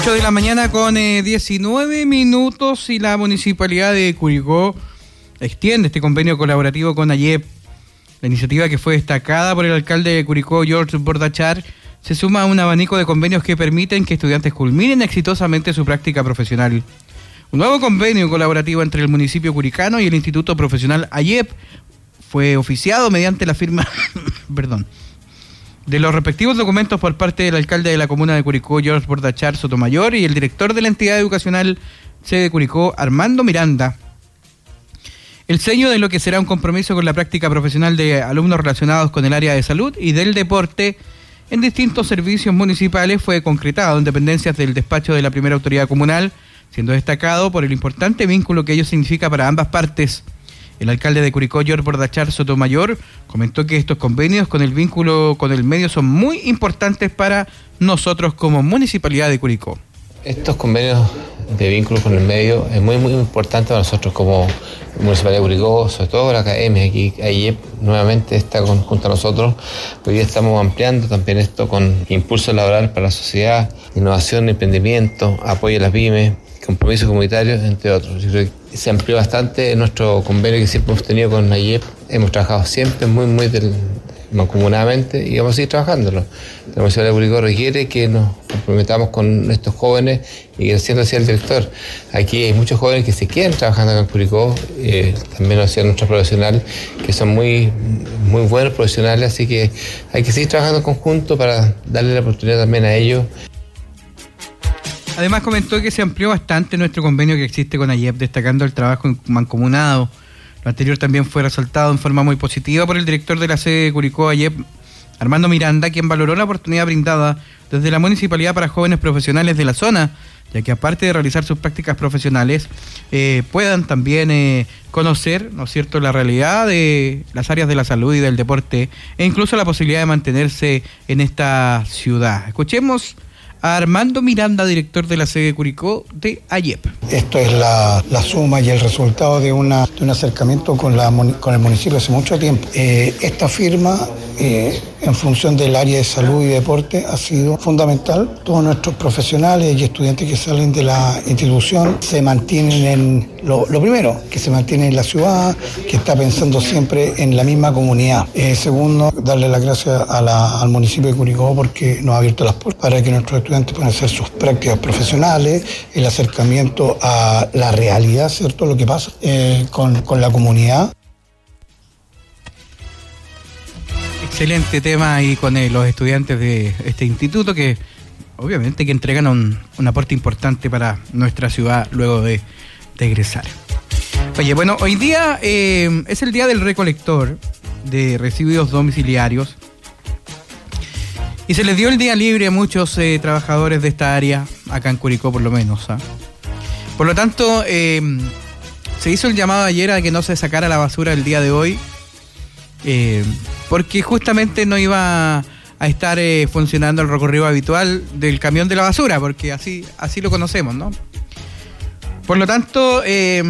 8 de la mañana con 19 minutos y la Municipalidad de Curicó extiende este convenio colaborativo con AYEP. La iniciativa, que fue destacada por el alcalde de Curicó, George Bordachar, se suma a un abanico de convenios que permiten que estudiantes culminen exitosamente su práctica profesional. Un nuevo convenio colaborativo entre el municipio curicano y el Instituto Profesional AYEP fue oficiado mediante la firma de los respectivos documentos por parte del alcalde de la comuna de Curicó, George Bordachar Sotomayor, y el director de la entidad educacional sede de Curicó, Armando Miranda. El sello de lo que será un compromiso con la práctica profesional de alumnos relacionados con el área de salud y del deporte en distintos servicios municipales fue concretado en dependencias del despacho de la primera autoridad comunal, siendo destacado por el importante vínculo que ello significa para ambas partes. El alcalde de Curicó, George Bordachar Sotomayor, comentó que estos convenios con el vínculo con el medio son muy importantes para nosotros como Municipalidad de Curicó. Estos convenios de vínculo con el medio es muy importante para nosotros como Municipalidad de Curicó, sobre todo la academia. Aquí AYEP nuevamente está junto a nosotros. Hoy día estamos ampliando también esto con impulso laboral para la sociedad, innovación, emprendimiento, apoyo a las pymes, compromisos comunitarios, entre otros. Yo creo que se amplió bastante nuestro convenio que siempre hemos tenido con AYEP. Hemos trabajado siempre muy mancomunadamente y vamos a seguir trabajándolo. La Municipalidad de Curicó requiere que nos comprometamos con estos jóvenes y que siendo así el director. Aquí hay muchos jóvenes que se quieren trabajando acá en Curicó, también lo hacían nuestros profesionales, que son muy buenos profesionales, así que hay que seguir trabajando en conjunto para darle la oportunidad también a ellos. Además comentó que se amplió bastante nuestro convenio que existe con AYEP, destacando el trabajo mancomunado. Lo anterior también fue resaltado en forma muy positiva por el director de la sede de Curicó AYEP, Armando Miranda, quien valoró la oportunidad brindada desde la municipalidad para jóvenes profesionales de la zona, ya que aparte de realizar sus prácticas profesionales, puedan también conocer, ¿no es cierto?, la realidad de las áreas de la salud y del deporte, e incluso la posibilidad de mantenerse en esta ciudad. Escuchemos a Armando Miranda, director de la sede de Curicó de AYEP. Esto es la suma y el resultado de un acercamiento con el municipio hace mucho tiempo. Esta firma, en función del área de salud y deporte, ha sido fundamental. Todos nuestros profesionales y estudiantes que salen de la institución se mantienen en lo primero, que se mantienen en la ciudad, que está pensando siempre en la misma comunidad. Segundo, darle las gracias al municipio de Curicó porque nos ha abierto las puertas para que nuestros estudiantes puedan hacer sus prácticas profesionales, el acercamiento a la realidad, ¿cierto?, lo que pasa con la comunidad. Excelente tema ahí con los estudiantes de este instituto que obviamente que entregan un aporte importante para nuestra ciudad luego de egresar. Oye, bueno, hoy día es el día del recolector de residuos domiciliarios y se les dio el día libre a muchos trabajadores de esta área, acá en Curicó por lo menos. Por lo tanto, se hizo el llamado ayer a que no se sacara la basura el día de hoy, porque justamente no iba a estar funcionando el recorrido habitual del camión de la basura, porque así lo conocemos, ¿no? Por lo tanto,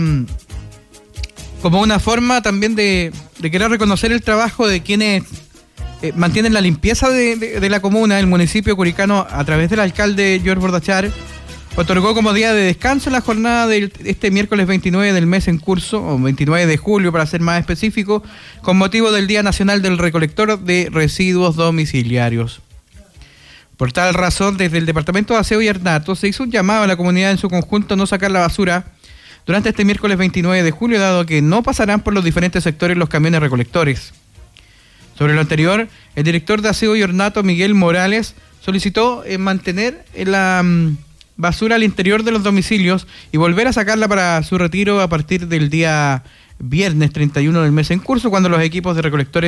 como una forma también de querer reconocer el trabajo de quienes mantienen la limpieza de la comuna, el municipio curicano, a través del alcalde George Bordachar, otorgó como día de descanso la jornada de este miércoles 29 del mes en curso, o 29 de julio para ser más específico, con motivo del Día Nacional del Recolector de Residuos Domiciliarios. Por tal razón, desde el Departamento de Aseo y Ornato se hizo un llamado a la comunidad en su conjunto a no sacar la basura durante este miércoles 29 de julio, dado que no pasarán por los diferentes sectores los camiones recolectores. Sobre lo anterior, el director de Aseo y Ornato, Miguel Morales, solicitó mantener la basura al interior de los domicilios y volver a sacarla para su retiro a partir del día viernes 31 del mes en curso, cuando los equipos de recolectores